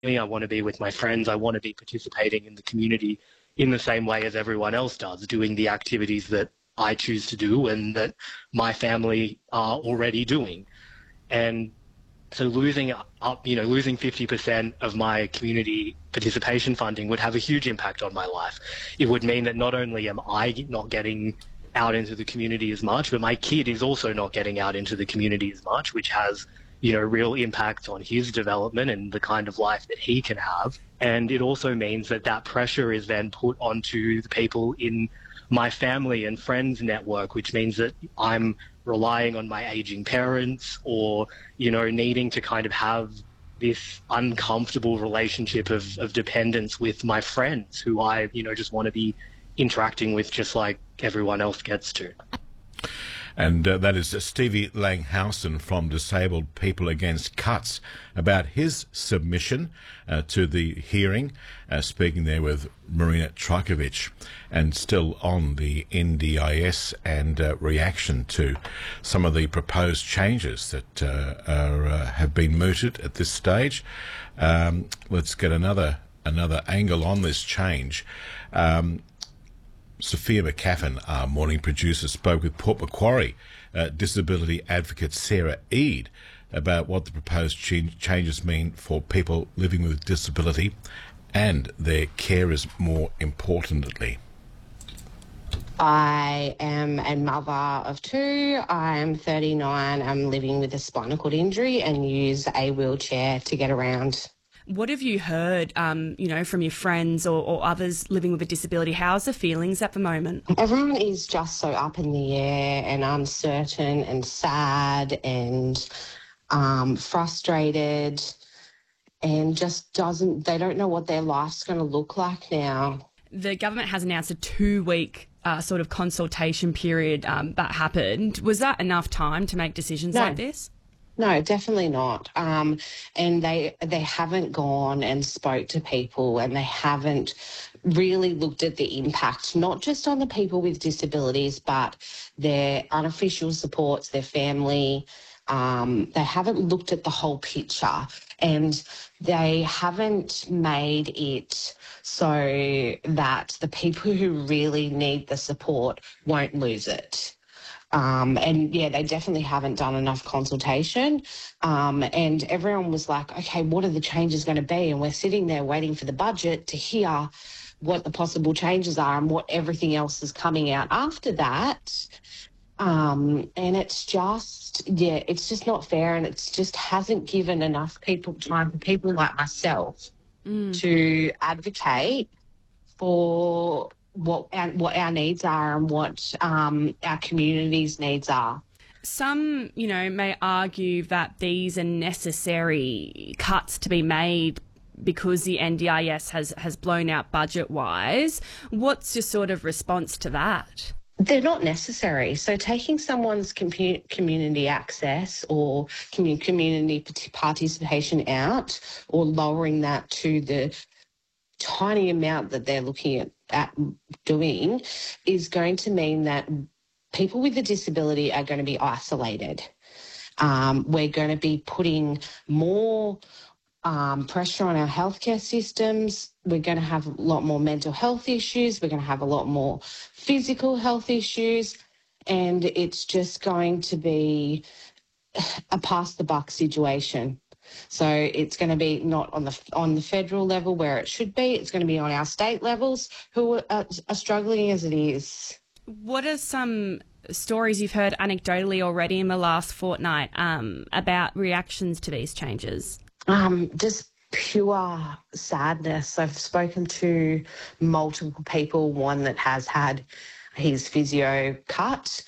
I want to be with my friends. I want to be participating in the community in the same way as everyone else does, doing the activities that I choose to do and that my family are already doing. And so losing 50% of my community participation funding would have a huge impact on my life. It would mean that not only am I not getting out into the community as much, but my kid is also not getting out into the community as much, which has, real impact on his development and the kind of life that he can have. And it also means that that pressure is then put onto the people in my family and friends network, which means that I'm relying on my aging parents or, needing to kind of have this uncomfortable relationship of dependence with my friends who I, just want to be interacting with just like everyone else gets to. And that is Stevie Langhausen from Disabled People Against Cuts about his submission to the hearing, speaking there with Marina Trajkovic, and still on the NDIS and reaction to some of the proposed changes that have been mooted at this stage. Let's get another angle on this change. Sophia McCaffin, our morning producer, spoke with Port Macquarie disability advocate Sarah Eade about what the proposed changes mean for people living with disability and their carers, more importantly. I am a mother of two. I am 39. I'm living with a spinal cord injury and use a wheelchair to get around. What have you heard, from your friends or others living with a disability? How's the feelings at the moment? Everyone is just so up in the air and uncertain and sad and frustrated and just they don't know what their life's going to look like now. The government has announced a 2-week sort of consultation period that happened. Was that enough time to make decisions like this? No, definitely not. And they haven't gone and spoke to people, and they haven't really looked at the impact, not just on the people with disabilities, but their unofficial supports, their family. They haven't looked at the whole picture, and they haven't made it so that the people who really need the support won't lose it. They definitely haven't done enough consultation. And everyone was like, okay, what are the changes going to be? And we're sitting there waiting for the budget to hear what the possible changes are and what everything else is coming out after that. And it's just not fair, and it's just hasn't given enough time for people like myself to advocate for what our needs are and what our community's needs are. Some, may argue that these are necessary cuts to be made because the NDIS has blown out budget-wise. What's your sort of response to that? They're not necessary. So taking someone's community access or community participation out, or lowering that to the tiny amount that they're looking at doing, is going to mean that people with a disability are going to be isolated. We're going to be putting more pressure on our healthcare systems. We're going to have a lot more mental health issues. We're going to have a lot more physical health issues. And it's just going to be a pass the buck situation. So it's going to be not on the federal level where it should be. It's going to be on our state levels who are struggling as it is. What are some stories you've heard anecdotally already in the last fortnight about reactions to these changes? Just pure sadness. I've spoken to multiple people, one that has had his physio cut,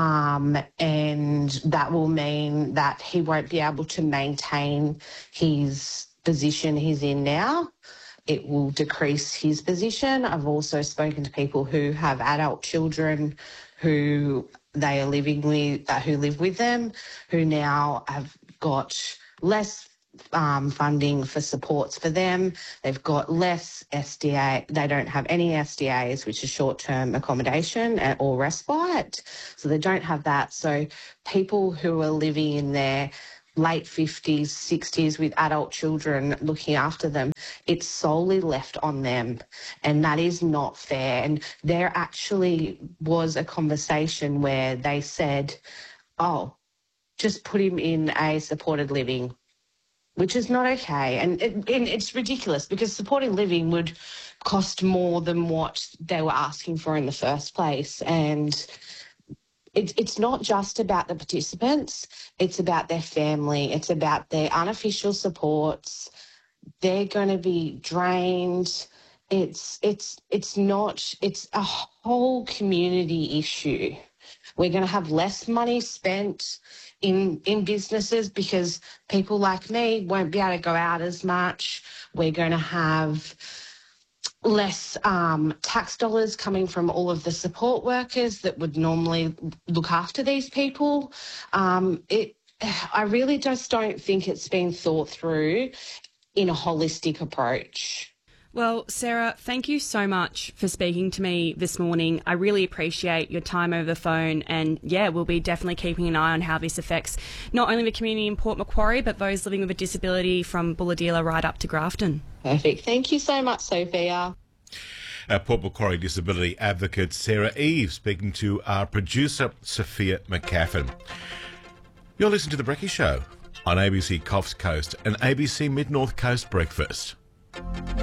and that will mean that he won't be able to maintain his position he's in now. It will decrease his position. I've also spoken to people who have adult children who they are living with, who live with them, who now have got less funding for supports for them. They've got less SDA. They don't have any SDAs, which is short-term accommodation or respite. So they don't have that. So people who are living in their late 50s, 60s with adult children looking after them. It's solely left on them, and that is not fair. And there actually was a conversation where they said, oh, just put him in a supported living, which is not okay. And it's ridiculous because supported living would cost more than what they were asking for in the first place. And it's not just about the participants, it's about their family, it's about their unofficial supports. They're going to be drained. It's a whole community issue. We're going to have less money spent in businesses because people like me won't be able to go out as much. We're going to have less tax dollars coming from all of the support workers that would normally look after these people. I really just don't think it's been thought through in a holistic approach. Well, Sarah, thank you so much for speaking to me this morning. I really appreciate your time over the phone, and yeah, we'll be definitely keeping an eye on how this affects not only the community in Port Macquarie, but those living with a disability from Bulahdelah right up to Grafton. Perfect. Thank you so much, Sophia. Port Macquarie disability advocate Sarah Eve speaking to our producer Sophia McCaffin. You're listening to The Brekkie Show on ABC Coffs Coast and ABC Mid-North Coast Breakfast.